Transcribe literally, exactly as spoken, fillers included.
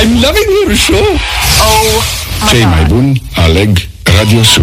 I'm loving your show. Oh, Cei mai buni aleg Radio Sud.